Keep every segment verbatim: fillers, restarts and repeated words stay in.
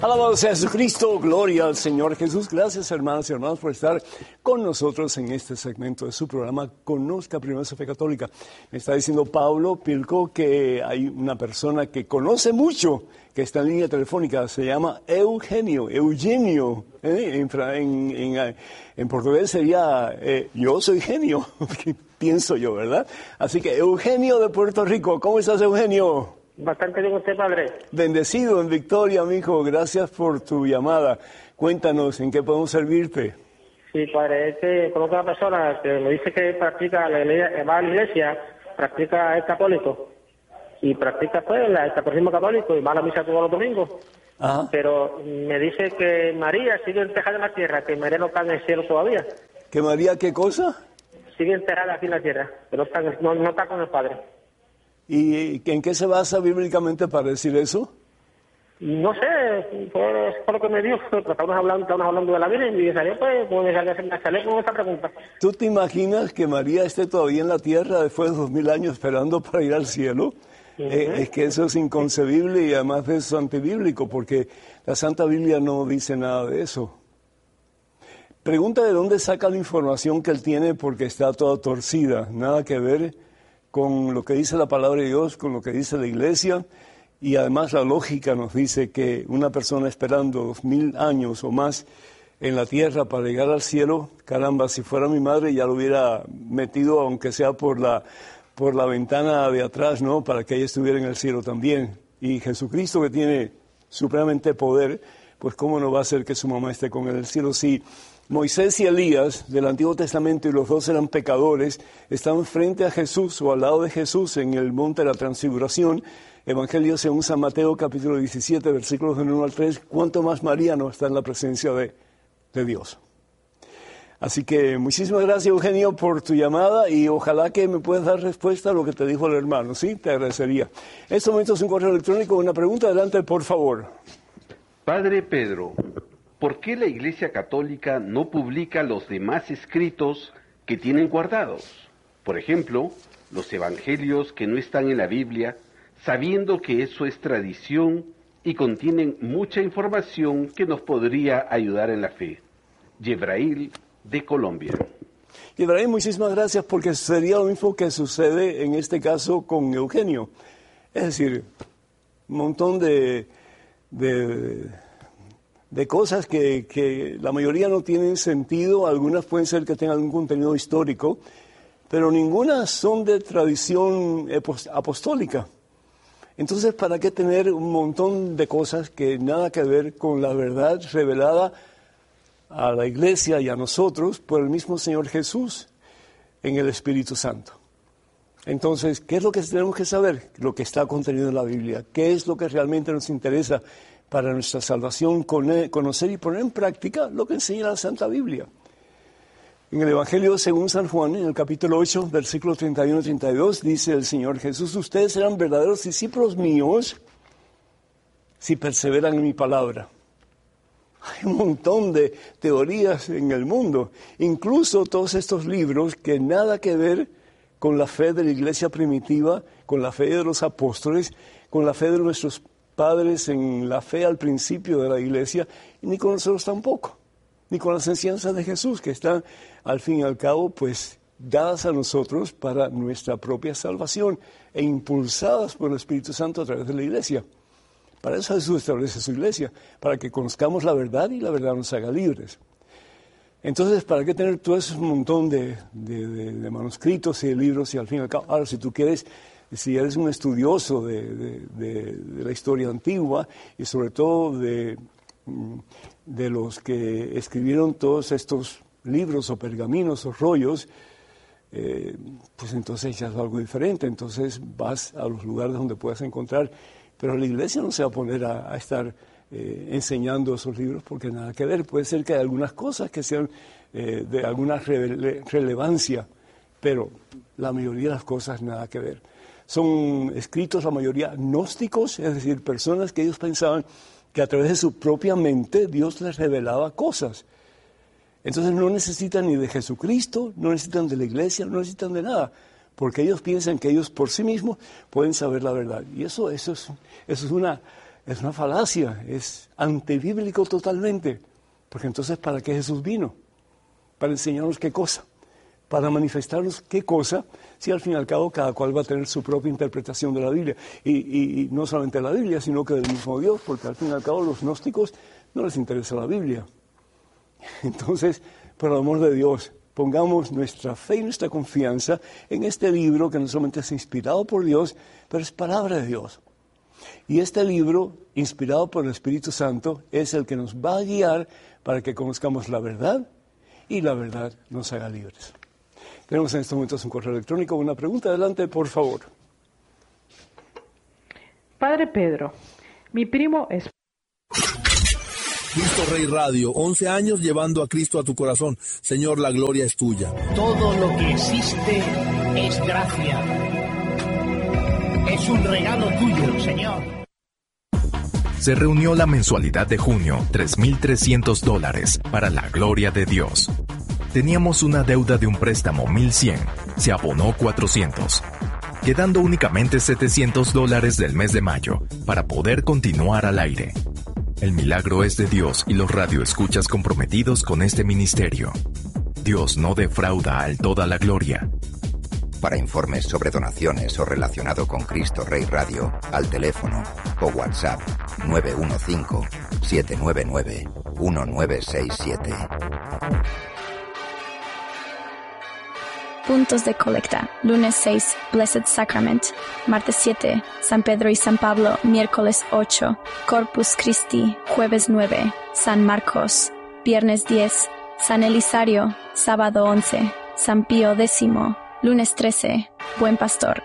Alabado sea Jesucristo, gloria al Señor Jesús. Gracias, hermanas y hermanos, por estar con nosotros en este segmento de su programa Conozca Primero su Fe Católica. Me está diciendo Pablo Pilco que hay una persona que conoce mucho, que está en línea telefónica, se llama Eugenio, Eugenio. ¿eh? En, en, en, en portugués sería eh, yo soy genio, pienso yo, ¿verdad? Así que Eugenio de Puerto Rico, ¿cómo estás, Eugenio? Bastante bien usted, padre. Bendecido en victoria, mijo. Gracias por tu llamada. Cuéntanos, ¿en qué podemos servirte? Sí, padre, es que conozco a una persona que me dice que practica, la iglesia, va a la iglesia, practica el católico, y practica pues el catecismo católico, y va a la misa todos los domingos. Ajá. Pero me dice que María sigue enterrada en la tierra, que María no está en el cielo todavía. ¿Que María qué cosa? Sigue enterrada aquí en la tierra, que no está, en el- no, no está con el Padre. ¿Y en qué se basa bíblicamente para decir eso? No sé, fue, fue lo que me dijo, pero estábamos hablando, estábamos hablando de la Virgen, y salió pues, pues me salió, me salió con esta pregunta. ¿Tú te imaginas que María esté todavía en la tierra después de dos mil años esperando para ir al cielo? Uh-huh. Eh, es que eso es inconcebible y además eso es antibíblico, porque la Santa Biblia no dice nada de eso. Pregunta de dónde saca la información que él tiene, porque está toda torcida, nada que ver con lo que dice la palabra de Dios, con lo que dice la Iglesia, y además la lógica nos dice que una persona esperando dos mil años o más en la tierra para llegar al cielo, caramba, si fuera mi madre ya lo hubiera metido, aunque sea por la, por la ventana de atrás, ¿no?, para que ella estuviera en el cielo también. Y Jesucristo, que tiene supremamente poder, pues cómo no va a hacer que su mamá esté con él en el cielo. Si Moisés y Elías del Antiguo Testamento, y los dos eran pecadores, estaban frente a Jesús o al lado de Jesús en el monte de la Transfiguración. Evangelio según San Mateo, capítulo diecisiete, versículos del uno al tres. ¿Cuánto más María no está en la presencia de, de Dios? Así que muchísimas gracias, Eugenio, por tu llamada, y ojalá que me puedas dar respuesta a lo que te dijo el hermano, ¿sí? Te agradecería. En estos momentos un correo electrónico, una pregunta. Adelante, por favor. Padre Pedro, ¿por qué la Iglesia Católica no publica los demás escritos que tienen guardados? Por ejemplo, los evangelios que no están en la Biblia, sabiendo que eso es tradición y contienen mucha información que nos podría ayudar en la fe. Yebrail, de Colombia. Ibrahim, muchísimas gracias, porque sería lo mismo que sucede en este caso con Eugenio. Es decir, un montón de... de de cosas que, que la mayoría no tienen sentido, algunas pueden ser que tengan algún contenido histórico, pero ninguna son de tradición apostólica. Entonces, ¿para qué tener un montón de cosas que nada que ver con la verdad revelada a la Iglesia y a nosotros por el mismo Señor Jesús en el Espíritu Santo? Entonces, ¿qué es lo que tenemos que saber? Lo que está contenido en la Biblia. ¿Qué es lo que realmente nos interesa para nuestra salvación? Conocer y poner en práctica lo que enseña la Santa Biblia. En el Evangelio según San Juan, en el capítulo ocho, versículos treinta y uno y treinta y dos, dice el Señor Jesús: ustedes serán verdaderos discípulos míos si perseveran en mi palabra. Hay un montón de teorías en el mundo, incluso todos estos libros que nada que ver con la fe de la iglesia primitiva, con la fe de los apóstoles, con la fe de nuestros padres en la fe al principio de la iglesia, y ni con nosotros tampoco, ni con las enseñanzas de Jesús, que están al fin y al cabo pues dadas a nosotros para nuestra propia salvación e impulsadas por el Espíritu Santo a través de la iglesia. Para eso Jesús establece su iglesia, para que conozcamos la verdad y la verdad nos haga libres. Entonces, ¿para qué tener todo ese montón de, de, de, de manuscritos y de libros y al fin y al cabo? Ahora, si tú quieres... Si eres un estudioso de, de, de, de la historia antigua y sobre todo de, de los que escribieron todos estos libros o pergaminos o rollos, eh, pues entonces ya es algo diferente. Entonces vas a los lugares donde puedas encontrar. Pero la iglesia no se va a poner a, a estar eh, enseñando esos libros porque nada que ver. Puede ser que hay algunas cosas que sean eh, de alguna rele- relevancia, pero la mayoría de las cosas nada que ver. Son escritos la mayoría gnósticos, es decir, personas que ellos pensaban que a través de su propia mente Dios les revelaba cosas. Entonces no necesitan ni de Jesucristo, no necesitan de la iglesia, no necesitan de nada, porque ellos piensan que ellos por sí mismos pueden saber la verdad. Y eso, eso, es, eso es una es una falacia, es antibíblico totalmente. Porque entonces, ¿para qué Jesús vino? Para enseñarnos qué cosa, para manifestarnos qué cosa, si al fin y al cabo cada cual va a tener su propia interpretación de la Biblia. Y, y, y no solamente de la Biblia, sino que del mismo Dios, porque al fin y al cabo los gnósticos no les interesa la Biblia. Entonces, por el amor de Dios, pongamos nuestra fe y nuestra confianza en este libro que no solamente es inspirado por Dios, pero es palabra de Dios. Y este libro, inspirado por el Espíritu Santo, es el que nos va a guiar para que conozcamos la verdad y la verdad nos haga libres. Tenemos en estos momentos un correo electrónico. Una pregunta, adelante, por favor. Padre Pedro, mi primo es... Cristo Rey Radio, once años llevando a Cristo a tu corazón. Señor, la gloria es tuya. Todo lo que existe es gracia. Es un regalo tuyo, Señor. Se reunió la mensualidad de junio, tres mil trescientos dólares, para la gloria de Dios. Teníamos una deuda de un préstamo mil cien, se abonó cuatrocientos, quedando únicamente setecientos dólares del mes de mayo para poder continuar al aire. El milagro es de Dios y los radioescuchas comprometidos con este ministerio. Dios no defrauda al toda la gloria. Para informes sobre donaciones o relacionado con Cristo Rey Radio, al teléfono o WhatsApp nueve uno cinco, siete nueve nueve, uno nueve seis siete. Puntos de colecta. Lunes seis, Blessed Sacrament. Martes siete, San Pedro y San Pablo. Miércoles ocho, Corpus Christi. Jueves nueve, San Marcos. Viernes diez, San Elisario. Sábado once, San Pío X. Lunes trece, Buen Pastor.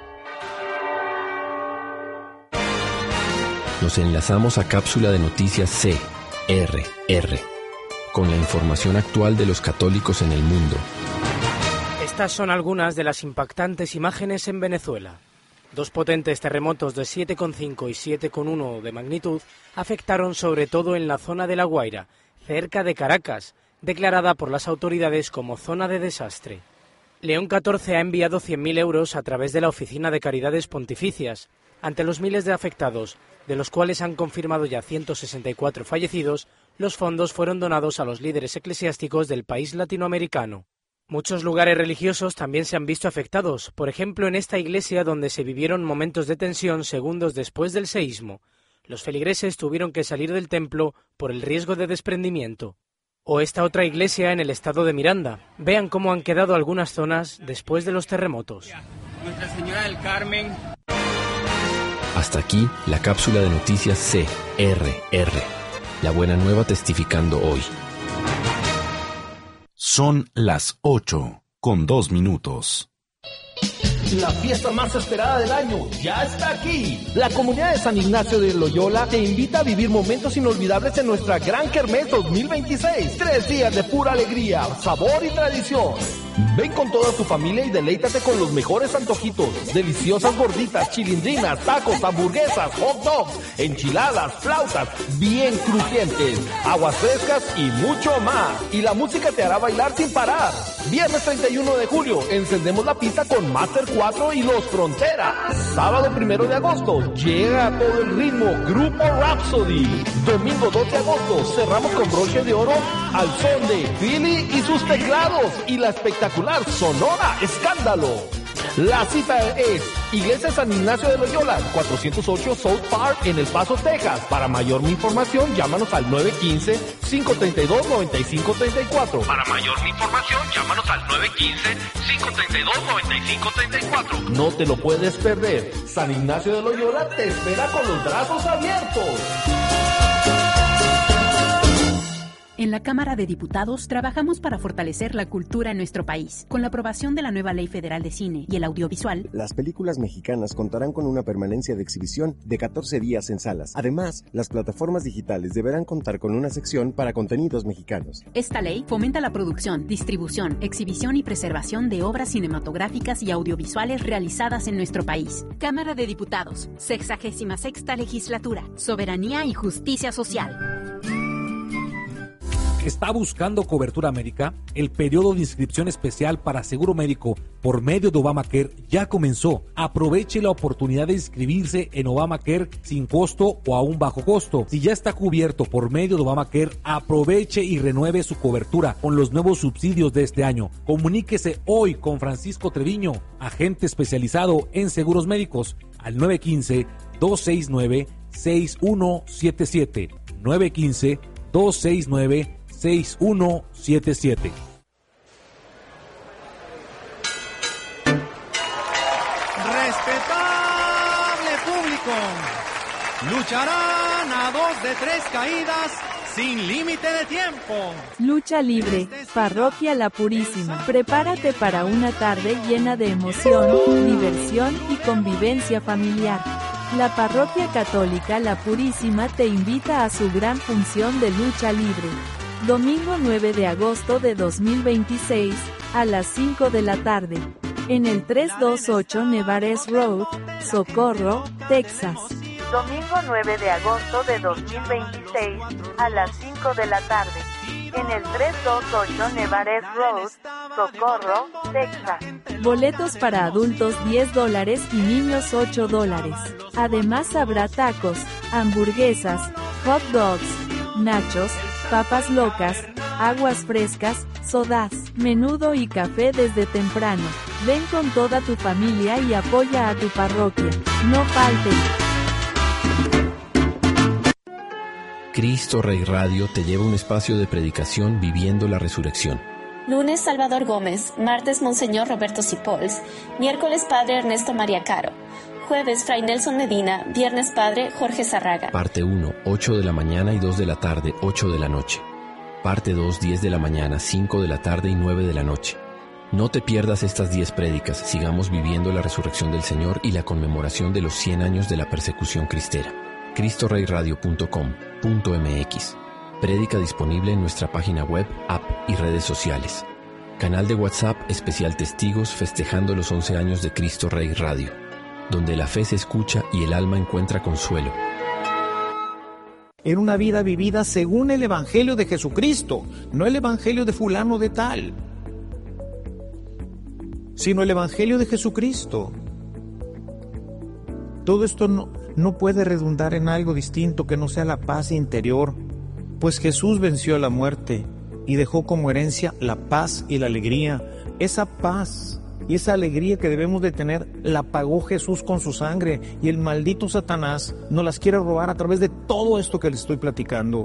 Nos enlazamos a cápsula de noticias C R R con la información actual de los católicos en el mundo. Estas son algunas de las impactantes imágenes en Venezuela. Dos potentes terremotos de siete coma cinco y siete coma uno de magnitud afectaron sobre todo en la zona de La Guaira, cerca de Caracas, declarada por las autoridades como zona de desastre. León catorce ha enviado cien mil euros a través de la Oficina de Caridades Pontificias. Ante los miles de afectados, de los cuales han confirmado ya ciento sesenta y cuatro fallecidos, los fondos fueron donados a los líderes eclesiásticos del país latinoamericano. Muchos lugares religiosos también se han visto afectados, por ejemplo en esta iglesia donde se vivieron momentos de tensión segundos después del seísmo. Los feligreses tuvieron que salir del templo por el riesgo de desprendimiento. O esta otra iglesia en el estado de Miranda. Vean cómo han quedado algunas zonas después de los terremotos. Nuestra Señora del Carmen. Hasta aquí la cápsula de noticias C R R. La buena nueva testificando hoy. Son las ocho con dos minutos. La fiesta más esperada del año ya está aquí. La comunidad de San Ignacio de Loyola te invita a vivir momentos inolvidables en nuestra Gran Kermés dos mil veintiséis. Tres días de pura alegría, sabor y tradición. Ven con toda tu familia y deleítate con los mejores antojitos, deliciosas gorditas, chilindrinas, tacos, hamburguesas, hot dogs, enchiladas, flautas, bien crujientes, aguas frescas y mucho más. Y la música te hará bailar sin parar. Viernes treinta y uno de julio, encendemos la pista con Master cuatro y Los Fronteras. Sábado primero de agosto, llega a todo el ritmo Grupo Rhapsody. Domingo dos de agosto, cerramos con broche de oro al son de Philly y sus teclados y la espectacular Sonora Escándalo. La cita es Iglesia San Ignacio de Loyola, cuatrocientos ocho South Park en El Paso, Texas. Para mayor información, llámanos al nueve uno cinco, cinco tres dos, nueve cinco tres cuatro. Para mayor información, llámanos al nueve uno cinco, cinco tres dos, nueve cinco tres cuatro. No te lo puedes perder. San Ignacio de Loyola te espera con los brazos abiertos. En la Cámara de Diputados trabajamos para fortalecer la cultura en nuestro país. Con la aprobación de la nueva Ley Federal de Cine y el Audiovisual, las películas mexicanas contarán con una permanencia de exhibición de catorce días en salas. Además, las plataformas digitales deberán contar con una sección para contenidos mexicanos. Esta ley fomenta la producción, distribución, exhibición y preservación de obras cinematográficas y audiovisuales realizadas en nuestro país. Cámara de Diputados, sexagésima sexta legislatura, soberanía y justicia social. ¿Está buscando cobertura médica? El periodo de inscripción especial para seguro médico por medio de Obamacare ya comenzó. Aproveche la oportunidad de inscribirse en Obamacare sin costo o a un bajo costo. Si ya está cubierto por medio de Obamacare, aproveche y renueve su cobertura con los nuevos subsidios de este año. Comuníquese hoy con Francisco Treviño, agente especializado en seguros médicos, al nueve uno cinco, dos seis nueve, seis uno siete siete. nueve uno cinco, dos seis nueve, seis uno siete siete. Respetable público, lucharán a dos de tres caídas sin límite de tiempo. Lucha libre, Parroquia La Purísima. Prepárate para una tarde llena de emoción, diversión y convivencia familiar. La Parroquia Católica La Purísima te invita a su gran función de lucha libre. Domingo nueve de agosto de dos mil veintiséis, a las cinco de la tarde. En el trescientos veintiocho Nevares Road, Socorro, Texas. Domingo nueve de agosto de dos mil veintiséis, a las cinco de la tarde. En el trescientos veintiocho Nevares Road, Socorro, Texas. Boletos para adultos diez dólares y niños ocho dólares. Además habrá tacos, hamburguesas, hot dogs, nachos, papas locas, aguas frescas, sodas, menudo y café desde temprano. Ven con toda tu familia y apoya a tu parroquia. No falten. Cristo Rey Radio te lleva a un espacio de predicación viviendo la resurrección. Lunes Salvador Gómez, martes Monseñor Roberto Cipols, miércoles Padre Ernesto María Caro, jueves Fray Nelson Medina, viernes Padre Jorge Zarraga. Parte uno, ocho de la mañana y dos de la tarde, ocho de la noche. Parte dos, diez de la mañana, cinco de la tarde y nueve de la noche. No te pierdas estas diez prédicas, sigamos viviendo la resurrección del Señor y la conmemoración de los cien años de la persecución cristera. cristo rey radio punto com punto m x. Prédica disponible en nuestra página web, app y redes sociales. Canal de WhatsApp especial Testigos festejando los once años de Cristo Rey Radio, donde la fe se escucha y el alma encuentra consuelo. Era una vida vivida según el Evangelio de Jesucristo, no el Evangelio de fulano de tal, sino el Evangelio de Jesucristo. Todo esto no, no puede redundar en algo distinto que no sea la paz interior, pues Jesús venció la muerte y dejó como herencia la paz y la alegría. Esa paz y esa alegría que debemos de tener la pagó Jesús con su sangre, y el maldito Satanás nos las quiere robar a través de todo esto que les estoy platicando.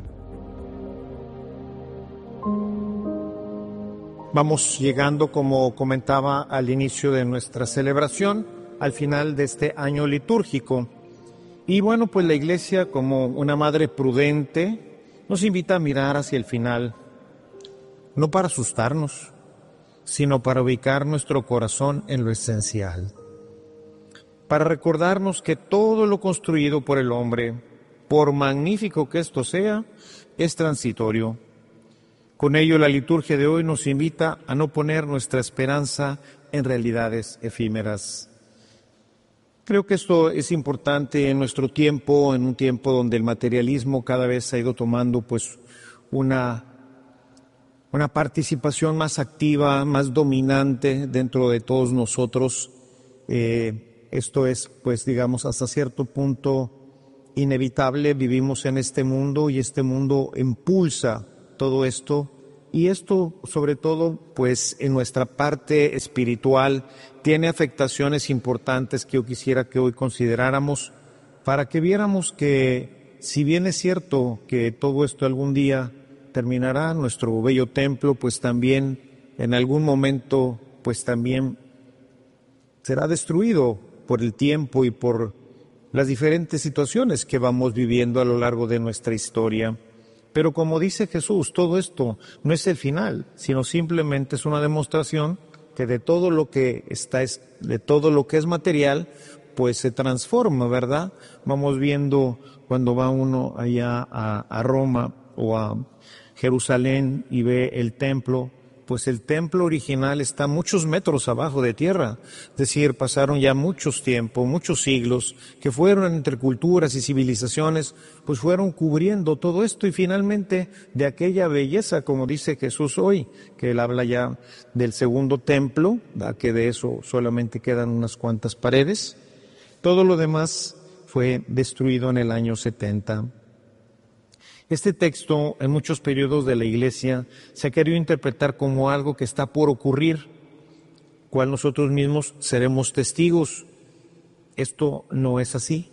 Vamos llegando, como comentaba al inicio de nuestra celebración, al final de este año litúrgico. Y bueno, pues la Iglesia, como una madre prudente, nos invita a mirar hacia el final, no para asustarnos, sino para ubicar nuestro corazón en lo esencial, para recordarnos que todo lo construido por el hombre, por magnífico que esto sea, es transitorio. Con ello, la liturgia de hoy nos invita a no poner nuestra esperanza en realidades efímeras. Creo que esto es importante en nuestro tiempo, en un tiempo donde el materialismo cada vez ha ido tomando pues una, una participación más activa, más dominante dentro de todos nosotros. Eh, esto es, pues digamos, hasta cierto punto inevitable. Vivimos en este mundo y este mundo impulsa todo esto. Y esto, sobre todo, pues en nuestra parte espiritual, tiene afectaciones importantes que yo quisiera que hoy consideráramos, para que viéramos que, si bien es cierto que todo esto algún día terminará, nuestro bello templo, pues también en algún momento, pues también será destruido por el tiempo y por las diferentes situaciones que vamos viviendo a lo largo de nuestra historia. Pero como dice Jesús, todo esto no es el final, sino simplemente es una demostración que de todo lo que está, de todo lo que es material, pues se transforma, ¿verdad? Vamos viendo cuando va uno allá a, a Roma o a Jerusalén y ve el templo, pues el templo original está muchos metros abajo de tierra. Es decir, pasaron ya muchos tiempos, muchos siglos, que fueron entre culturas y civilizaciones, pues fueron cubriendo todo esto y finalmente de aquella belleza, como dice Jesús hoy, que él habla ya del segundo templo, ¿verdad? Que de eso solamente quedan unas cuantas paredes. Todo lo demás fue destruido en el año setenta. Este texto, en muchos periodos de la Iglesia, se ha querido interpretar como algo que está por ocurrir, cual nosotros mismos seremos testigos. Esto no es así.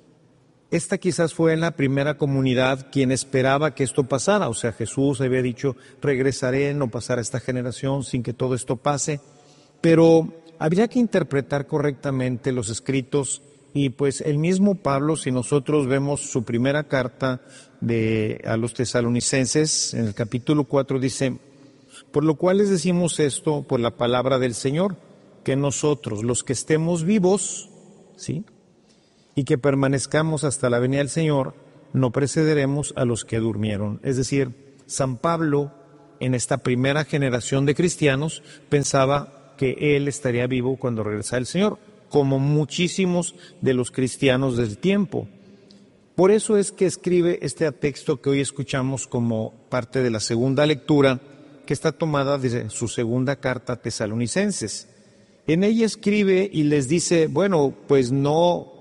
Esta quizás fue la primera comunidad quien esperaba que esto pasara. O sea, Jesús había dicho, regresaré, no pasará esta generación sin que todo esto pase. Pero habría que interpretar correctamente los escritos. Y pues el mismo Pablo, si nosotros vemos su primera carta de, a los tesalonicenses, en el capítulo cuatro dice, por lo cual les decimos esto por la palabra del Señor, que nosotros, los que estemos vivos, ¿sí?, y que permanezcamos hasta la venida del Señor, no precederemos a los que durmieron. Es decir, San Pablo, en esta primera generación de cristianos, pensaba que él estaría vivo cuando regresara el Señor, como muchísimos de los cristianos del tiempo. Por eso es que escribe este texto que hoy escuchamos como parte de la segunda lectura, que está tomada de su segunda carta a Tesalonicenses. En ella escribe y les dice, bueno, pues no,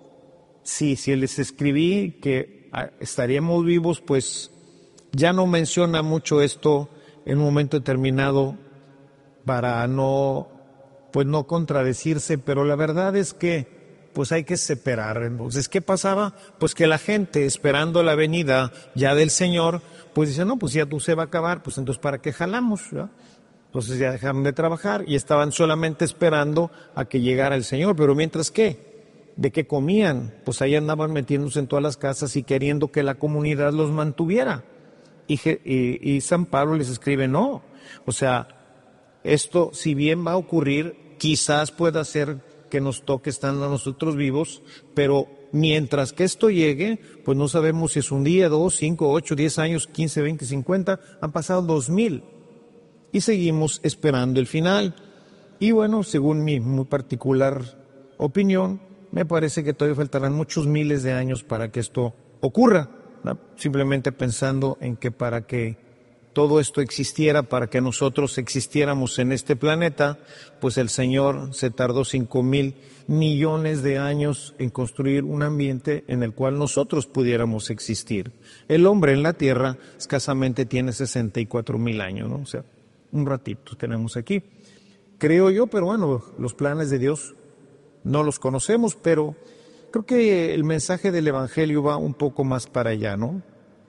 sí, si les escribí que estaríamos vivos, pues ya no menciona mucho esto en un momento determinado para no... pues no contradecirse, pero la verdad es que pues hay que separar. Entonces, ¿qué pasaba? Pues que la gente, esperando la venida ya del Señor, pues dice, no, pues ya tú se va a acabar, pues entonces ¿para qué jalamos? ¿Ya? Entonces ya dejaron de trabajar y estaban solamente esperando a que llegara el Señor. Pero mientras, ¿qué? ¿De qué comían? Pues ahí andaban metiéndose en todas las casas y queriendo que la comunidad los mantuviera. Y, y, y San Pablo les escribe, no, o sea, esto si bien va a ocurrir, quizás pueda ser que nos toque estando nosotros vivos, pero mientras que esto llegue, pues no sabemos si es un día, dos, cinco, ocho, diez años, quince, veinte, cincuenta, han pasado dos mil y seguimos esperando el final. Y bueno, según mi muy particular opinión, me parece que todavía faltarán muchos miles de años para que esto ocurra, ¿no? Simplemente pensando en que para que todo esto existiera, para que nosotros existiéramos en este planeta, pues el Señor se tardó cinco mil millones de años en construir un ambiente en el cual nosotros pudiéramos existir. El hombre en la Tierra escasamente tiene sesenta y cuatro mil años, ¿no? O sea, un ratito tenemos aquí. Creo yo, pero bueno, los planes de Dios no los conocemos, pero creo que el mensaje del Evangelio va un poco más para allá, ¿no?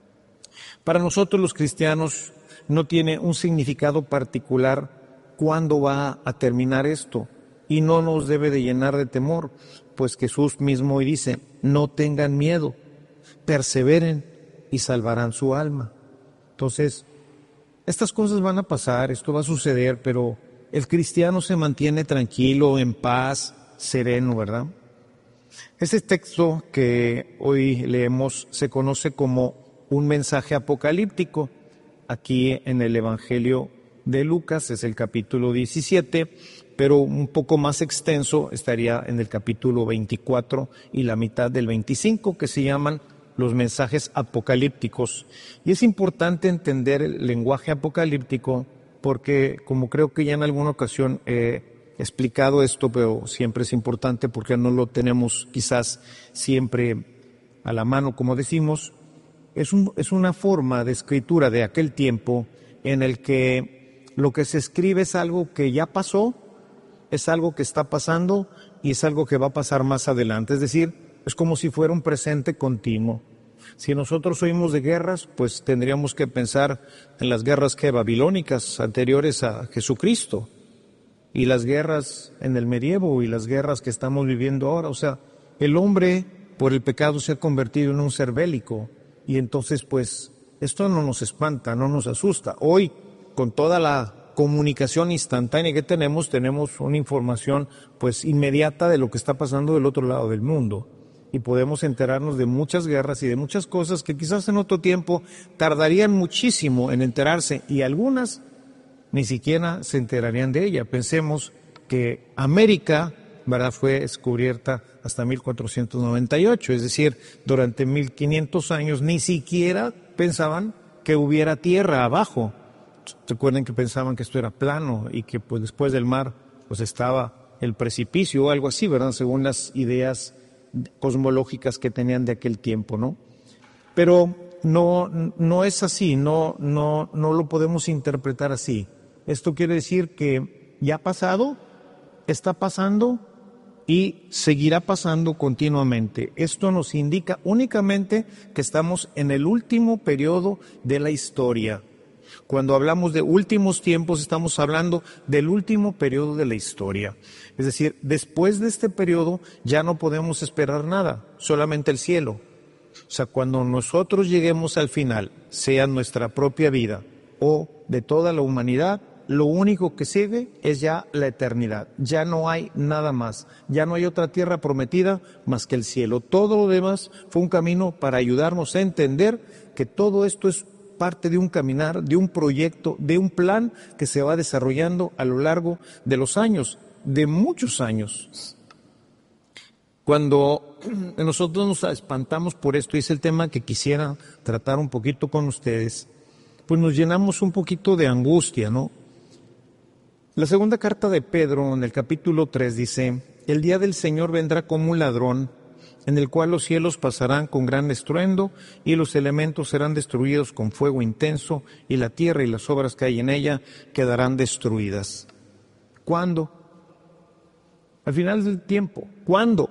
Para nosotros los cristianos no tiene un significado particular cuándo va a terminar esto y no nos debe de llenar de temor, pues Jesús mismo hoy dice, no tengan miedo, perseveren y salvarán su alma. Entonces, estas cosas van a pasar, esto va a suceder, pero el cristiano se mantiene tranquilo, en paz, sereno, ¿verdad? Este texto que hoy leemos se conoce como un mensaje apocalíptico. Aquí en el Evangelio de Lucas es el capítulo diecisiete, pero un poco más extenso estaría en el capítulo veinticuatro y la mitad del veinticinco, que se llaman los mensajes apocalípticos. Y es importante entender el lenguaje apocalíptico porque, como creo que ya en alguna ocasión he explicado esto, pero siempre es importante porque no lo tenemos quizás siempre a la mano, como decimos, es, un, es una forma de escritura de aquel tiempo en el que lo que se escribe es algo que ya pasó, es algo que está pasando y es algo que va a pasar más adelante. Es decir, es como si fuera un presente continuo. Si nosotros oímos de guerras, pues tendríamos que pensar en las guerras que babilónicas anteriores a Jesucristo y las guerras en el medievo y las guerras que estamos viviendo ahora. O sea, el hombre por el pecado se ha convertido en un ser bélico y entonces pues esto no nos espanta, no nos asusta. Hoy, con toda la comunicación instantánea que tenemos, tenemos una información pues inmediata de lo que está pasando del otro lado del mundo. Y podemos enterarnos de muchas guerras y de muchas cosas que quizás en otro tiempo tardarían muchísimo en enterarse y algunas ni siquiera se enterarían de ella. Pensemos que América, ¿verdad?, fue descubierta hasta mil cuatrocientos noventa y ocho, es decir, durante mil quinientos años ni siquiera pensaban que hubiera tierra abajo. Recuerden que pensaban que esto era plano y que pues después del mar pues estaba el precipicio o algo así, ¿verdad?, según las ideas cosmológicas que tenían de aquel tiempo, ¿no? Pero no, no es así, no, no, no lo podemos interpretar así. Esto quiere decir que ya ha pasado, está pasando y seguirá pasando continuamente. Esto nos indica únicamente que estamos en el último periodo de la historia. Cuando hablamos de últimos tiempos, estamos hablando del último periodo de la historia. Es decir, después de este periodo ya no podemos esperar nada, solamente el cielo. O sea, cuando nosotros lleguemos al final, sea nuestra propia vida o de toda la humanidad, lo único que sigue es ya la eternidad. Ya no hay nada más. Ya no hay otra tierra prometida más que el cielo. Todo lo demás fue un camino para ayudarnos a entender que todo esto es parte de un caminar, de un proyecto, de un plan que se va desarrollando a lo largo de los años, de muchos años. Cuando nosotros nos espantamos por esto, y es el tema que quisiera tratar un poquito con ustedes, pues nos llenamos un poquito de angustia, ¿no? La segunda carta de Pedro, en el capítulo tres, dice: el día del Señor vendrá como un ladrón, en el cual los cielos pasarán con gran estruendo, y los elementos serán destruidos con fuego intenso, y la tierra y las obras que hay en ella quedarán destruidas. ¿Cuándo? Al final del tiempo. ¿Cuándo?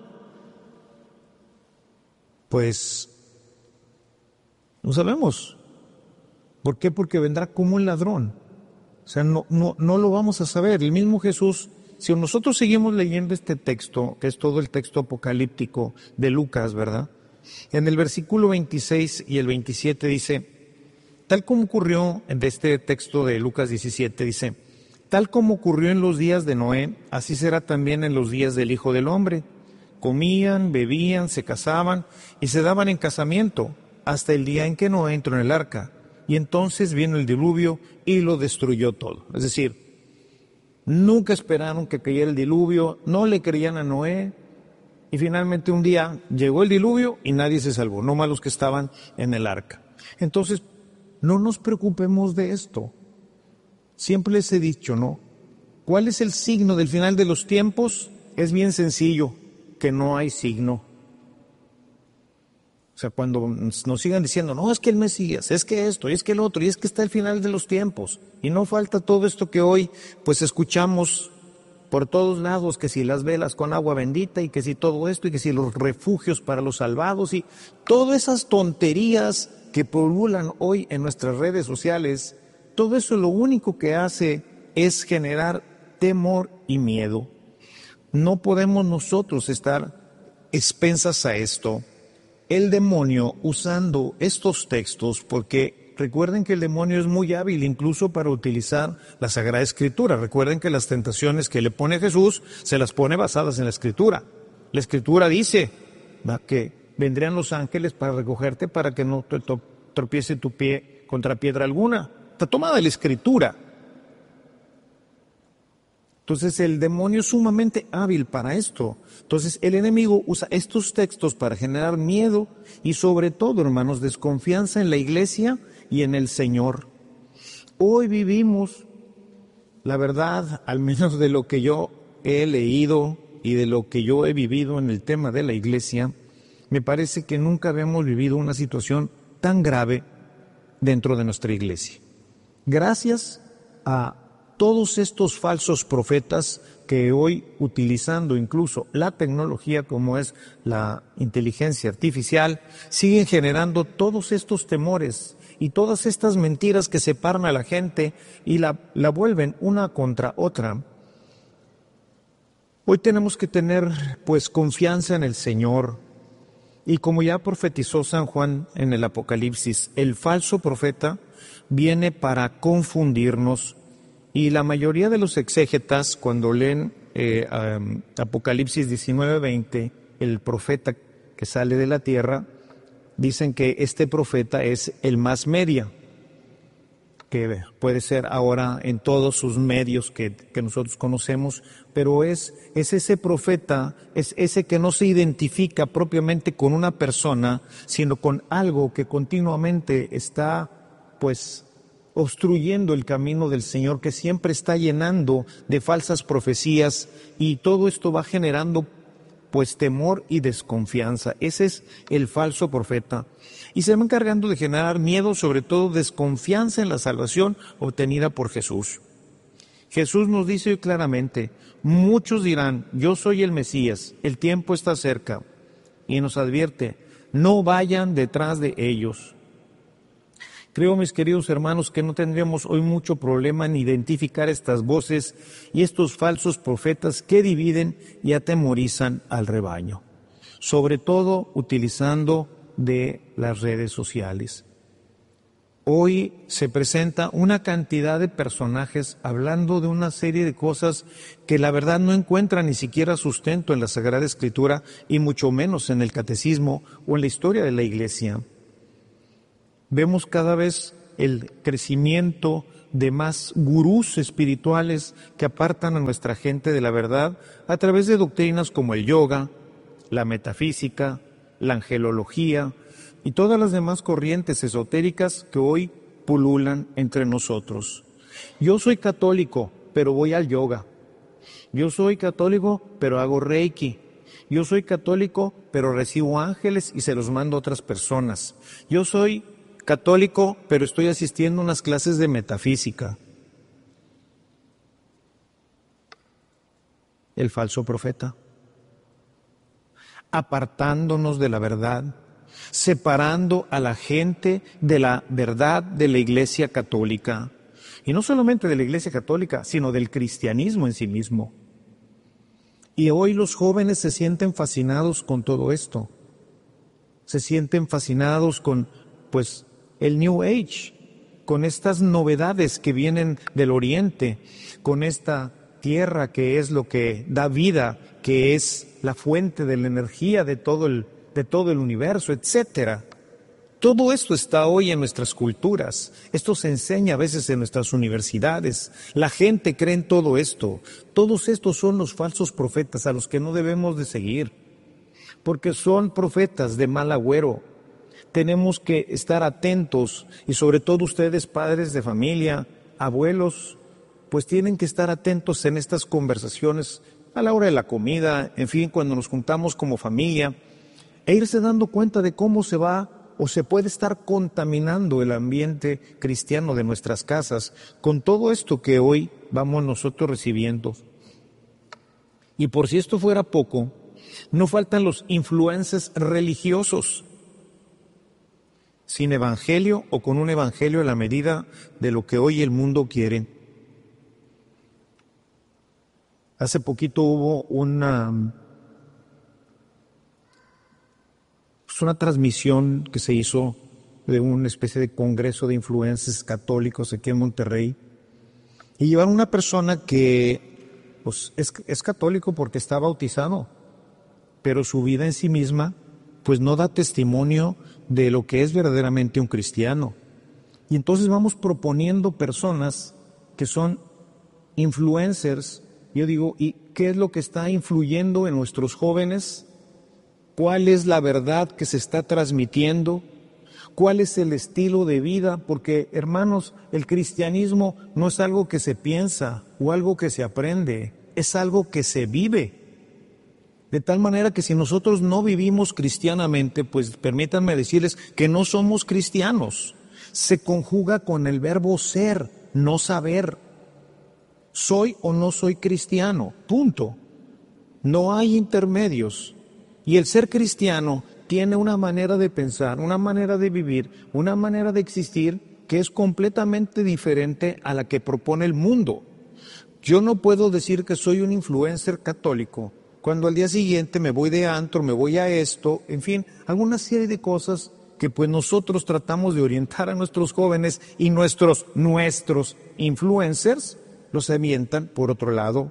Pues no sabemos. ¿Por qué? Porque vendrá como un ladrón. O sea, no, no, no lo vamos a saber. El mismo Jesús, si nosotros seguimos leyendo este texto, que es todo el texto apocalíptico de Lucas, ¿verdad? En el versículo veintiséis y el veintisiete dice, tal como ocurrió en este texto de Lucas diecisiete, dice, tal como ocurrió en los días de Noé, así será también en los días del Hijo del Hombre. Comían, bebían, se casaban y se daban en casamiento hasta el día en que Noé entró en el arca. Y entonces vino el diluvio y lo destruyó todo. Es decir, nunca esperaron que cayera el diluvio, no le creían a Noé, y finalmente un día llegó el diluvio y nadie se salvó, no más los que estaban en el arca. Entonces, no nos preocupemos de esto. Siempre les he dicho, ¿no? ¿Cuál es el signo del final de los tiempos? Es bien sencillo, que no hay signo. O sea, cuando nos sigan diciendo, no, es que el Mesías, es que esto, y es que el otro, y es que está el final de los tiempos, y no falta todo esto que hoy, pues escuchamos por todos lados, que si las velas con agua bendita, y que si todo esto, y que si los refugios para los salvados, y todas esas tonterías que pululan hoy en nuestras redes sociales, todo eso lo único que hace es generar temor y miedo. No podemos nosotros estar expensas a esto. El demonio, usando estos textos, porque recuerden que el demonio es muy hábil incluso para utilizar la Sagrada Escritura. Recuerden que las tentaciones que le pone Jesús se las pone basadas en la Escritura. La Escritura dice, ¿va?, que vendrían los ángeles para recogerte para que no te tropiece tu pie contra piedra alguna. Está tomada de la Escritura. Entonces el demonio es sumamente hábil para esto. Entonces el enemigo usa estos textos para generar miedo y sobre todo, hermanos, desconfianza en la iglesia y en el Señor. Hoy vivimos, la verdad, al menos de lo que yo he leído y de lo que yo he vivido en el tema de la iglesia, me parece que nunca habíamos vivido una situación tan grave dentro de nuestra iglesia. Gracias a todos estos falsos profetas que hoy, utilizando incluso la tecnología como es la inteligencia artificial, siguen generando todos estos temores y todas estas mentiras que separan a la gente y la, la vuelven una contra otra. Hoy tenemos que tener pues confianza en el Señor, y como ya profetizó San Juan en el Apocalipsis, el falso profeta viene para confundirnos. Y la mayoría de los exégetas, cuando leen eh, um, Apocalipsis diecinueve veinte, el profeta que sale de la tierra, dicen que este profeta es el más media. que puede ser ahora en todos sus medios que, que nosotros conocemos, pero es, es ese profeta, es ese que no se identifica propiamente con una persona, sino con algo que continuamente está, pues, obstruyendo el camino del Señor, que siempre está llenando de falsas profecías, y todo esto va generando, pues, temor y desconfianza. Ese es el falso profeta. Y se va encargando de generar miedo, sobre todo desconfianza en la salvación obtenida por Jesús. Jesús nos dice hoy claramente, muchos dirán, yo soy el Mesías, el tiempo está cerca. Y nos advierte, no vayan detrás de ellos. Creo, mis queridos hermanos, que no tendríamos hoy mucho problema en identificar estas voces y estos falsos profetas que dividen y atemorizan al rebaño, sobre todo utilizando de las redes sociales. Hoy se presenta una cantidad de personajes hablando de una serie de cosas que la verdad no encuentran ni siquiera sustento en la Sagrada Escritura y mucho menos en el Catecismo o en la historia de la Iglesia. Vemos cada vez el crecimiento de más gurús espirituales que apartan a nuestra gente de la verdad a través de doctrinas como el yoga, la metafísica, la angelología y todas las demás corrientes esotéricas que hoy pululan entre nosotros. Yo soy católico, pero voy al yoga. Yo soy católico, pero hago reiki. Yo soy católico, pero recibo ángeles y se los mando a otras personas. Yo soy católico, pero estoy asistiendo a unas clases de metafísica. El falso profeta, apartándonos de la verdad, separando a la gente de la verdad de la Iglesia Católica. Y no solamente de la Iglesia Católica, sino del cristianismo en sí mismo. Y hoy los jóvenes se sienten fascinados con todo esto. Se sienten fascinados con, pues, el New Age, con estas novedades que vienen del Oriente, con esta tierra que es lo que da vida, que es la fuente de la energía de todo el, de todo el universo, etcétera. Todo esto está hoy en nuestras culturas, esto se enseña a veces en nuestras universidades, la gente cree en todo esto. Todos estos son los falsos profetas a los que no debemos de seguir, porque son profetas de mal agüero. Tenemos que estar atentos, y sobre todo ustedes, padres de familia, abuelos, pues tienen que estar atentos en estas conversaciones a la hora de la comida, en fin, cuando nos juntamos como familia, e irse dando cuenta de cómo se va o se puede estar contaminando el ambiente cristiano de nuestras casas con todo esto que hoy vamos nosotros recibiendo. Y por si esto fuera poco, no faltan los influencers religiosos, sin evangelio o con un evangelio a la medida de lo que hoy el mundo quiere. Hace poquito hubo una, pues una transmisión que se hizo de una especie de congreso de influencers católicos aquí en Monterrey, y llevaron una persona que pues, es, es católico porque está bautizado, pero su vida en sí misma pues no da testimonio de lo que es verdaderamente un cristiano. Y entonces vamos proponiendo personas que son influencers. Yo digo, ¿y qué es lo que está influyendo en nuestros jóvenes? ¿Cuál es la verdad que se está transmitiendo? ¿Cuál es el estilo de vida? Porque, hermanos, el cristianismo no es algo que se piensa o algo que se aprende, es algo que se vive. De tal manera que si nosotros no vivimos cristianamente, pues permítanme decirles que no somos cristianos. Se conjuga con el verbo ser, no saber. Soy o no soy cristiano, punto. No hay intermedios. Y el ser cristiano tiene una manera de pensar, una manera de vivir, una manera de existir que es completamente diferente a la que propone el mundo. Yo no puedo decir que soy un influencer católico cuando al día siguiente me voy de antro, me voy a esto, en fin, alguna serie de cosas que pues nosotros tratamos de orientar a nuestros jóvenes, y nuestros, nuestros influencers los avientan por otro lado.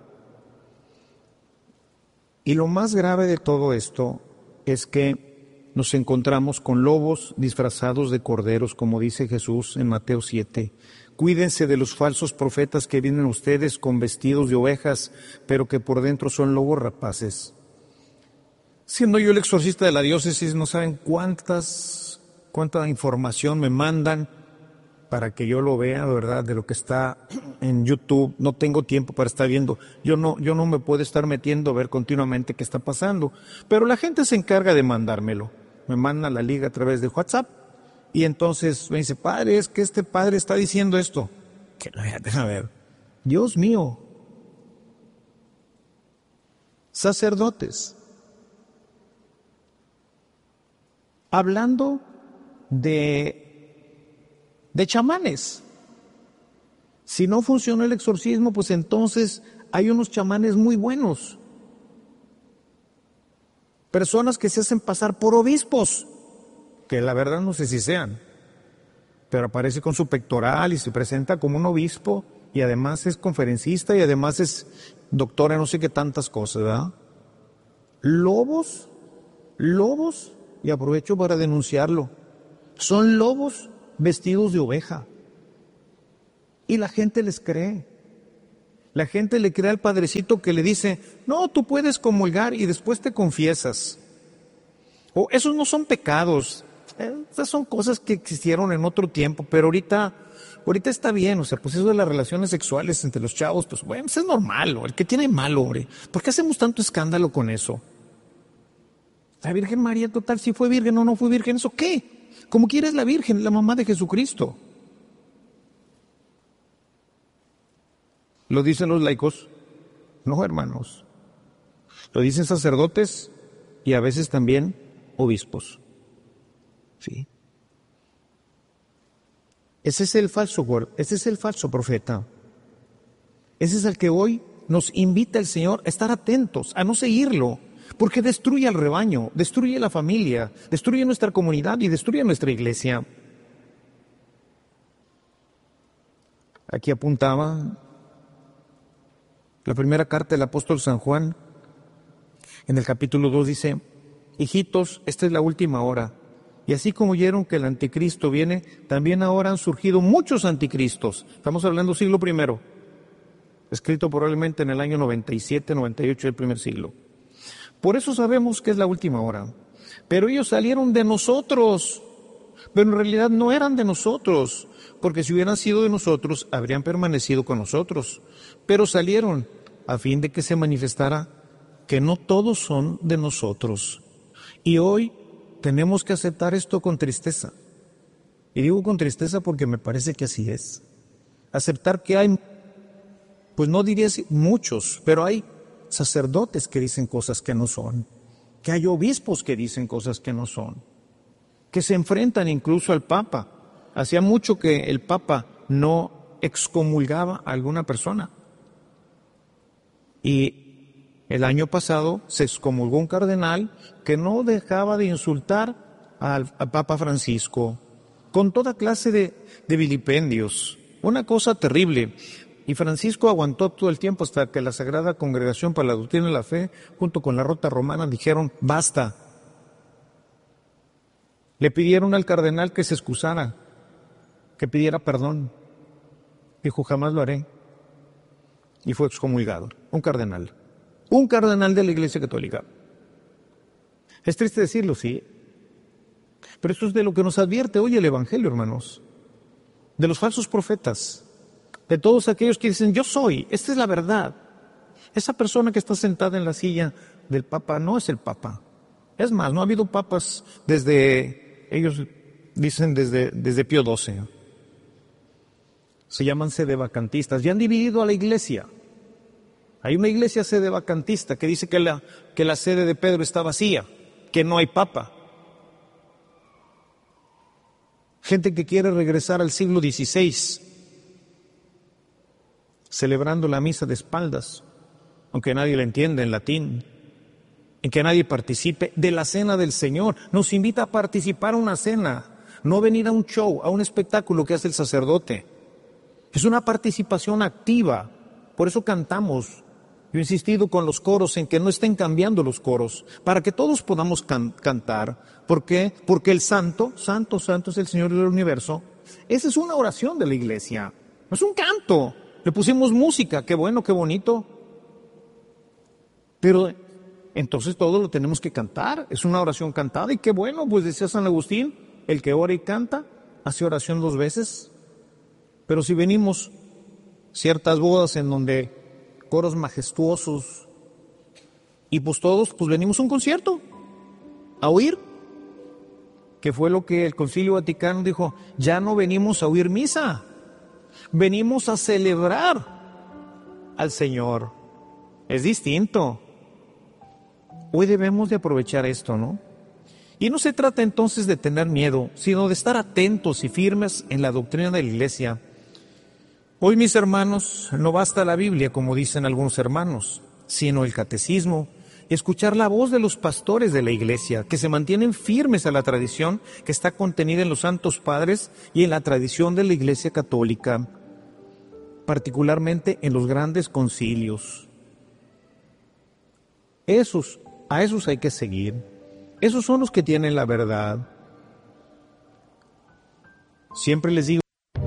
Y lo más grave de todo esto es que nos encontramos con lobos disfrazados de corderos, como dice Jesús en Mateo siete, Cuídense de los falsos profetas que vienen a ustedes con vestidos de ovejas, pero que por dentro son lobos rapaces. Siendo yo el exorcista de la diócesis, no saben cuántas, cuánta información me mandan para que yo lo vea, de verdad, de lo que está en YouTube. No tengo tiempo para estar viendo. Yo no, yo no me puedo estar metiendo a ver continuamente qué está pasando. Pero la gente se encarga de mandármelo. Me manda la liga a través de WhatsApp. Y entonces me dice, padre, es que este padre está diciendo esto. Que no, déjame ver. Dios mío. Sacerdotes. Hablando de, de chamanes. Si no funcionó el exorcismo, pues entonces hay unos chamanes muy buenos. Personas que se hacen pasar por obispos, que la verdad no sé si sean, pero aparece con su pectoral y se presenta como un obispo y además es conferencista y además es doctora no sé qué tantas cosas, ¿verdad? Lobos, lobos, y aprovecho para denunciarlo, son lobos vestidos de oveja. Y la gente les cree. La gente le cree al padrecito que le dice, no, tú puedes comulgar y después te confiesas. O esos no son pecados. Esas son cosas que existieron en otro tiempo, pero ahorita, ahorita está bien. O sea, pues eso de las relaciones sexuales entre los chavos, pues bueno, eso es normal. El que tiene malo, hombre. ¿Por qué hacemos tanto escándalo con eso? La Virgen María, total, si fue virgen o no fue virgen, ¿eso qué? Como quiera es la Virgen, la mamá de Jesucristo. ¿Lo dicen los laicos? No, hermanos. Lo dicen sacerdotes y a veces también obispos. Sí. Ese es el falso, ese es el falso profeta. Ese es el que hoy nos invita el Señor a estar atentos, a no seguirlo, porque destruye al rebaño, destruye la familia, destruye nuestra comunidad y destruye nuestra iglesia. Aquí apuntaba la primera carta del apóstol San Juan, en el capítulo dos dice, hijitos, esta es la última hora. Y así como oyeron que el anticristo viene, también ahora han surgido muchos anticristos. Estamos hablando siglo primero, escrito probablemente en el año noventa y siete, noventa y ocho del primer siglo. Por eso sabemos que es la última hora. Pero ellos salieron de nosotros, pero en realidad no eran de nosotros, porque si hubieran sido de nosotros, habrían permanecido con nosotros. Pero salieron a fin de que se manifestara que no todos son de nosotros. Y hoy tenemos que aceptar esto con tristeza. Y digo con tristeza porque me parece que así es. Aceptar que hay, pues no diría muchos, pero hay sacerdotes que dicen cosas que no son, que hay obispos que dicen cosas que no son, que se enfrentan incluso al Papa. Hacía mucho que el Papa no excomulgaba a alguna persona. Y el año pasado se excomulgó un cardenal que no dejaba de insultar al, al Papa Francisco con toda clase de, de vilipendios. Una cosa terrible. Y Francisco aguantó todo el tiempo hasta que la Sagrada Congregación para la Doctrina de la Fe, junto con la Rota Romana, dijeron, basta. Le pidieron al cardenal que se excusara, que pidiera perdón. Dijo, jamás lo haré. Y fue excomulgado. Un cardenal. Un cardenal de la Iglesia Católica. Es triste decirlo, sí. Pero eso es de lo que nos advierte hoy el Evangelio, hermanos. De los falsos profetas. De todos aquellos que dicen, yo soy, esta es la verdad. Esa persona que está sentada en la silla del Papa no es el Papa. Es más, no ha habido papas desde, ellos dicen desde, desde Pío doce. Se llaman sedevacantistas y han dividido a la iglesia. Hay una iglesia sedevacantista que dice que la, que la sede de Pedro está vacía, que no hay papa. Gente que quiere regresar al siglo dieciséis, celebrando la misa de espaldas, aunque nadie la entienda en latín, en que nadie participe de la cena del Señor. Nos invita a participar a una cena, no venir a un show, a un espectáculo que hace el sacerdote. Es una participación activa, por eso cantamos. Yo he insistido con los coros en que no estén cambiando los coros, para que todos podamos can- cantar. ¿Por qué? Porque el santo, santo, santo es el Señor del universo. Esa es una oración de la iglesia. Es un canto. Le pusimos música, qué bueno, qué bonito. Pero entonces todo lo tenemos que cantar. Es una oración cantada y qué bueno, pues decía San Agustín, el que ora y canta hace oración dos veces. Pero si venimos ciertas bodas en donde coros majestuosos y pues todos pues venimos a un concierto a oír, que fue lo que el Concilio Vaticano dijo, ya no venimos a oír misa, venimos a celebrar al Señor. Es distinto. Hoy debemos de aprovechar esto, ¿no? Y no se trata entonces de tener miedo, sino de estar atentos y firmes en la doctrina de la Iglesia. Hoy, mis hermanos, no basta la Biblia, como dicen algunos hermanos, sino el catecismo, y escuchar la voz de los pastores de la Iglesia, que se mantienen firmes a la tradición que está contenida en los Santos Padres y en la tradición de la Iglesia Católica, particularmente en los grandes concilios. Esos, a esos hay que seguir. Esos son los que tienen la verdad. Siempre les digo.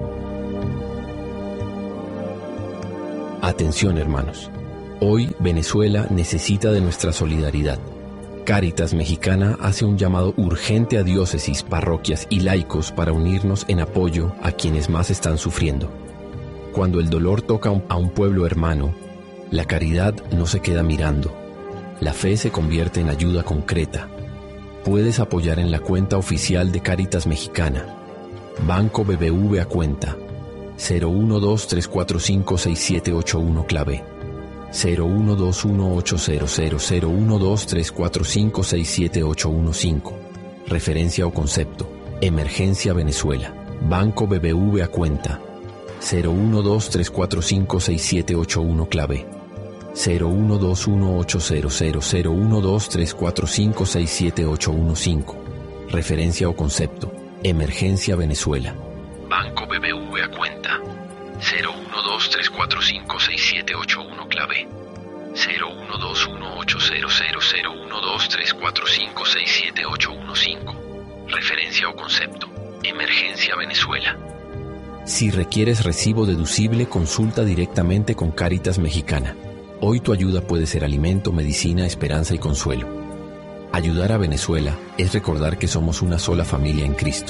Atención, hermanos. Hoy Venezuela necesita de nuestra solidaridad. Cáritas Mexicana hace un llamado urgente a diócesis, parroquias y laicos para unirnos en apoyo a quienes más están sufriendo. Cuando el dolor toca a un pueblo hermano, la caridad no se queda mirando. La fe se convierte en ayuda concreta. Puedes apoyar en la cuenta oficial de Cáritas Mexicana. Banco B B V a cuenta cero uno dos tres cuatro cinco seis siete ocho uno clave cero uno dos uno ocho cero cero cero uno dos tres cuatro cinco seis siete ocho uno cinco. Referencia o concepto: Emergencia Venezuela. Banco B B V a cuenta cero uno dos tres cuatro cinco seis siete ocho uno clave cero uno dos uno ocho cero cero cero uno dos tres cuatro cinco seis siete ocho uno cinco. Referencia o concepto: Emergencia Venezuela. Banco B B V a cuenta cero uno dos tres cuatro cinco seis siete ocho uno clave cero uno dos uno ocho cero cero cero uno dos tres cuatro cinco seis siete ocho uno cinco. Referencia o concepto: Emergencia Venezuela. Si requieres recibo deducible, consulta directamente con Cáritas Mexicana. Hoy tu ayuda puede ser alimento, medicina, esperanza y consuelo. Ayudar a Venezuela es recordar que somos una sola familia en Cristo.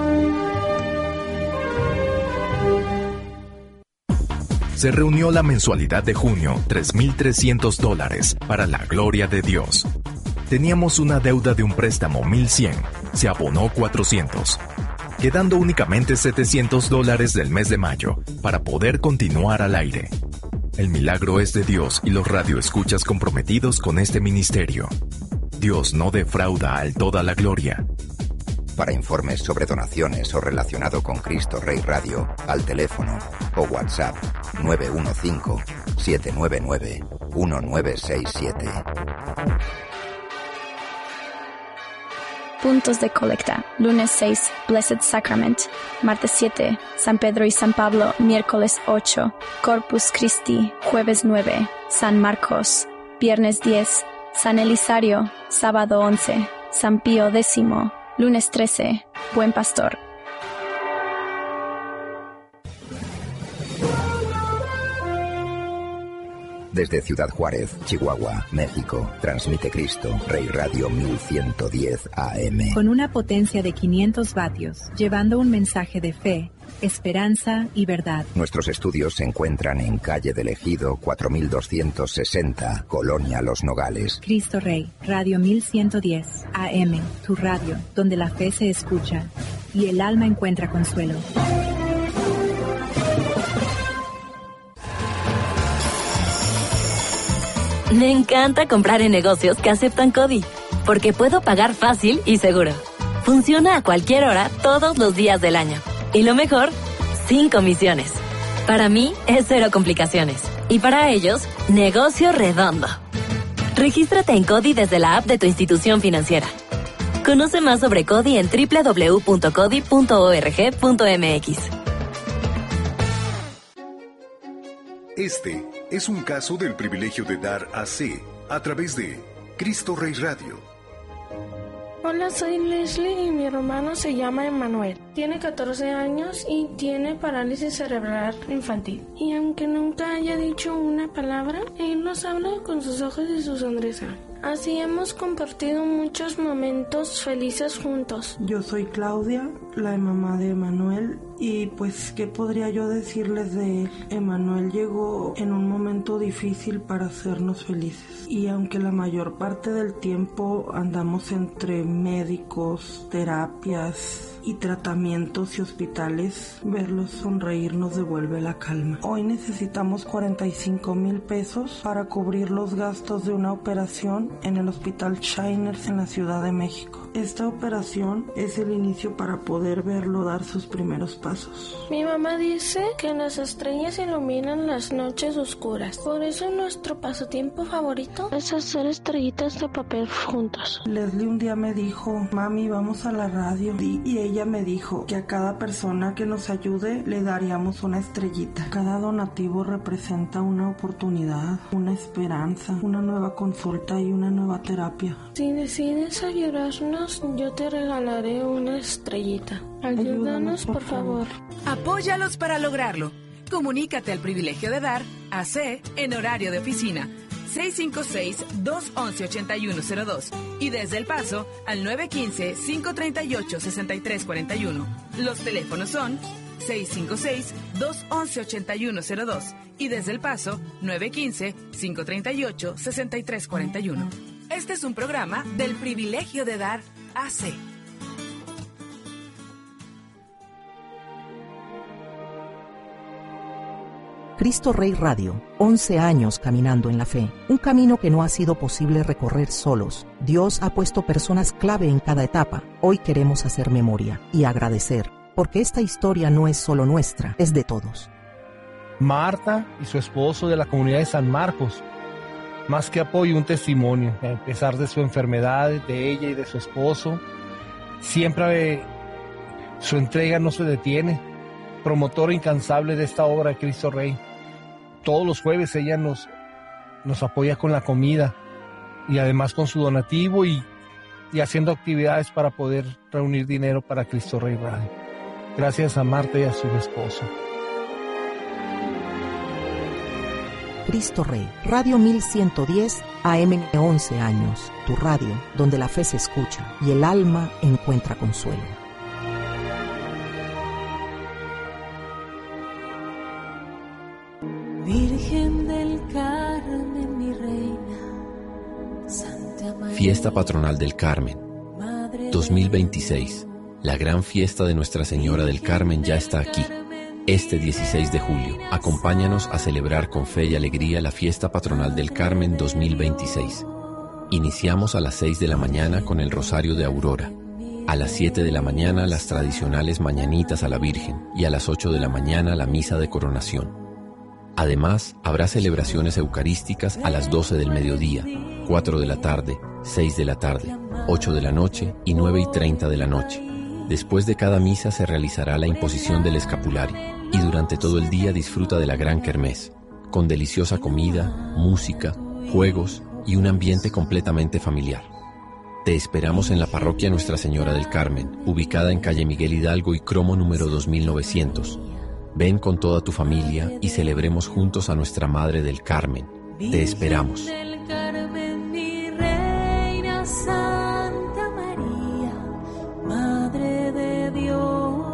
Se reunió la mensualidad de junio, tres mil trescientos dólares, para la gloria de Dios. Teníamos una deuda de un préstamo mil cien, se abonó cuatrocientos, quedando únicamente setecientos dólares del mes de mayo para poder continuar al aire. El milagro es de Dios y los radioescuchas comprometidos con este ministerio. Dios no defrauda al toda la gloria. Para informes sobre donaciones o relacionado con Cristo Rey Radio, al teléfono o WhatsApp nueve uno cinco, siete nueve nueve, uno nueve seis siete. Puntos de colecta. Lunes seis, Blessed Sacrament. Martes siete, San Pedro y San Pablo. Miércoles ocho, Corpus Christi. Jueves nueve, San Marcos. Viernes diez, San Elisario. Sábado once, San Pío X. Lunes trece, Buen Pastor. Desde Ciudad Juárez, Chihuahua, México, transmite Cristo Rey Radio mil ciento diez A M. Con una potencia de quinientos vatios, llevando un mensaje de fe, esperanza y verdad. Nuestros estudios se encuentran en calle del Ejido cuatro mil doscientos sesenta, Colonia Los Nogales. Cristo Rey, Radio mil ciento diez A M, tu radio, donde la fe se escucha y el alma encuentra consuelo. Me encanta comprar en negocios que aceptan CODI, porque puedo pagar fácil y seguro. Funciona a cualquier hora, todos los días del año. Y lo mejor, sin comisiones. Para mí, es cero complicaciones. Y para ellos, negocio redondo. Regístrate en CODI desde la app de tu institución financiera. Conoce más sobre CODI en doble u doble u doble u punto codi punto org punto m x. Este es un caso del privilegio de dar a C a través de Cristo Rey Radio. Hola, soy Leslie y mi hermano se llama Emanuel. Tiene catorce años y tiene parálisis cerebral infantil. Y aunque nunca haya dicho una palabra, él nos habla con sus ojos y su sonrisa. Así hemos compartido muchos momentos felices juntos. Yo soy Claudia, la mamá de Emanuel, y pues, ¿qué podría yo decirles de él? Emanuel llegó en un momento difícil para hacernos felices. Y aunque la mayor parte del tiempo andamos entre médicos, terapias y tratamientos y hospitales, verlos sonreír nos devuelve la calma. Hoy necesitamos cuarenta y cinco mil pesos para cubrir los gastos de una operación en el Hospital Shiners en la Ciudad de México. Esta operación es el inicio para poder verlo dar sus primeros pasos. Mi mamá dice que las estrellas iluminan las noches oscuras. Por eso nuestro pasatiempo favorito es hacer estrellitas de papel juntos. Leslie un día me dijo, mami, vamos a la radio. Y, y ella me dijo que a cada persona que nos ayude le daríamos una estrellita. Cada donativo representa una oportunidad, una esperanza, una nueva consulta y una nueva terapia. Si decides ayudarnos, yo te regalaré una estrellita. Ayúdanos, Ayúdanos por, por favor. favor. Apóyalos para lograrlo. Comunícate al Privilegio de Dar, A C, en horario de oficina. seis cinco seis, dos once, ochenta y uno cero dos y desde El Paso al nueve uno cinco, cinco tres ocho, seis tres cuatro uno. Los teléfonos son seis cinco seis, dos once, ochenta y uno cero dos y desde El Paso nueve uno cinco, cinco tres ocho, seis tres cuatro uno. Este es un programa del Privilegio de Dar, A C. Cristo Rey Radio, once años caminando en la fe, un camino que no ha sido posible recorrer solos. Dios ha puesto personas clave en cada etapa. Hoy queremos hacer memoria y agradecer, porque esta historia no es solo nuestra, es de todos. Marta y su esposo de la comunidad de San Marcos, más que apoyo, un testimonio, a pesar de su enfermedad, de ella y de su esposo, siempre eh, su entrega no se detiene, promotor incansable de esta obra de Cristo Rey. Todos los jueves ella nos, nos apoya con la comida y además con su donativo y, y haciendo actividades para poder reunir dinero para Cristo Rey Radio. Gracias a Marta y a su esposo. Cristo Rey, Radio mil ciento diez, A M once años, tu radio, donde la fe se escucha y el alma encuentra consuelo. Virgen del Carmen, mi reina, Santa María. Fiesta Patronal del Carmen, dos mil veintiséis. La gran fiesta de Nuestra Señora del Carmen ya está aquí. Este dieciséis de julio, acompáñanos a celebrar con fe y alegría la Fiesta Patronal del Carmen dos mil veintiséis. Iniciamos a las seis de la mañana con el Rosario de Aurora. A las siete de la mañana las tradicionales mañanitas a la Virgen y a las ocho de la mañana la misa de coronación. Además, habrá celebraciones eucarísticas a las doce del mediodía, cuatro de la tarde, seis de la tarde, ocho de la noche y nueve y treinta de la noche. Después de cada misa se realizará la imposición del escapulario y durante todo el día disfruta de la gran kermés, con deliciosa comida, música, juegos y un ambiente completamente familiar. Te esperamos en la parroquia Nuestra Señora del Carmen, ubicada en calle Miguel Hidalgo y cromo número dos mil novecientos. Ven con toda tu familia y celebremos juntos a Nuestra Madre del Carmen. Te esperamos. Del Carmen, mi reina, Santa María, Madre de Dios.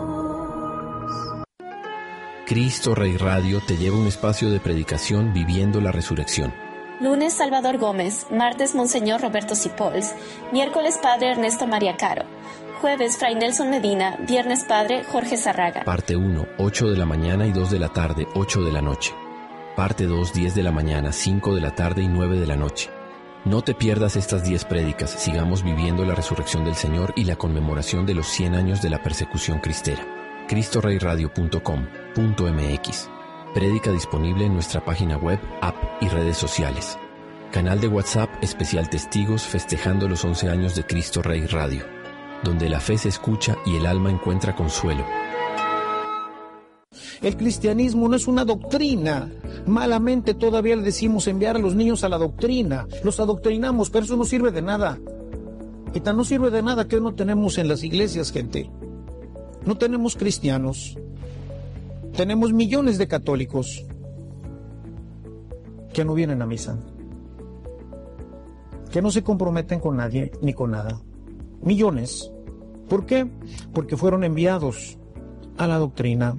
Cristo Rey Radio te lleva un espacio de predicación viviendo la resurrección. Lunes, Salvador Gómez. Martes, Monseñor Roberto Sipols. Miércoles, Padre Ernesto María Caro. Jueves, Fray Nelson Medina. Viernes, Padre Jorge Zarraga. Parte uno, ocho de la mañana y dos de la tarde, ocho de la noche. Parte dos, diez de la mañana, cinco de la tarde y nueve de la noche. No te pierdas estas diez prédicas. Sigamos viviendo la resurrección del Señor y la conmemoración de los cien años de la persecución cristera. cristo rey radio punto com punto m x. Prédica disponible en nuestra página web, app y redes sociales. Canal de WhatsApp especial Testigos festejando los once años de Cristo Rey Radio, donde la fe se escucha y el alma encuentra consuelo. El cristianismo no es una doctrina. Malamente todavía le decimos enviar a los niños a la doctrina. Los adoctrinamos, pero eso no sirve de nada. Y tan no sirve de nada que no tenemos en las iglesias, gente. No tenemos cristianos. Tenemos millones de católicos que no vienen a misa, que no se comprometen con nadie ni con nada. Millones. ¿Por qué? Porque fueron enviados a la doctrina.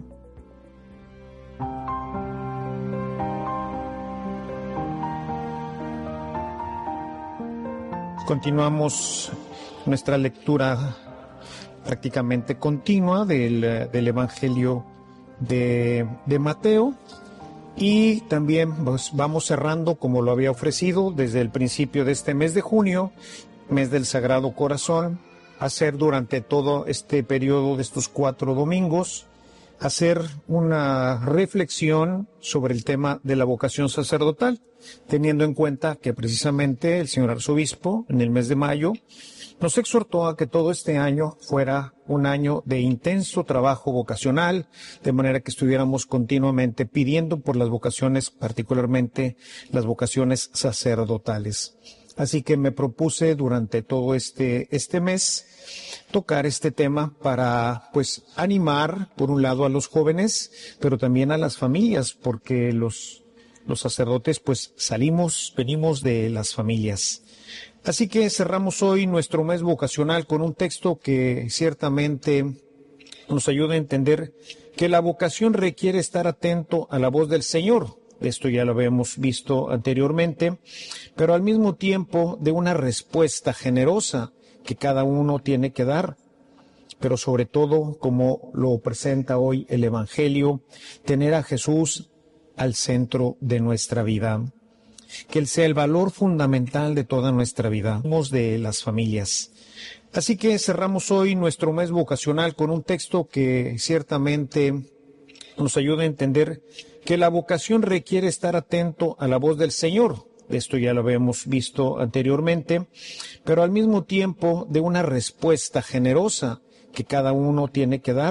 Continuamos nuestra lectura prácticamente continua del, del Evangelio de, de Mateo, y también pues, vamos cerrando, como lo había ofrecido desde el principio de este mes de junio, mes del Sagrado Corazón, hacer durante todo este periodo de estos cuatro domingos, hacer una reflexión sobre el tema de la vocación sacerdotal, teniendo en cuenta que precisamente el señor arzobispo en el mes de mayo nos exhortó a que todo este año fuera un año de intenso trabajo vocacional, de manera que estuviéramos continuamente pidiendo por las vocaciones, particularmente las vocaciones sacerdotales. Así que me propuse durante todo este, este mes tocar este tema para, pues, animar, por un lado, a los jóvenes, pero también a las familias, porque los, los sacerdotes, pues, salimos, venimos de las familias. Así que cerramos hoy nuestro mes vocacional con un texto que ciertamente nos ayuda a entender que la vocación requiere estar atento a la voz del Señor. Esto ya lo habíamos visto anteriormente, pero al mismo tiempo de una respuesta generosa que cada uno tiene que dar, pero sobre todo, como lo presenta hoy el Evangelio, tener a Jesús al centro de nuestra vida. Que Él sea el valor fundamental de toda nuestra vida, de las familias. Así que cerramos hoy nuestro mes vocacional con un texto que ciertamente nos ayuda a entender que la vocación requiere estar atento a la voz del Señor. Esto ya lo habíamos visto anteriormente, pero al mismo tiempo de una respuesta generosa que cada uno tiene que dar.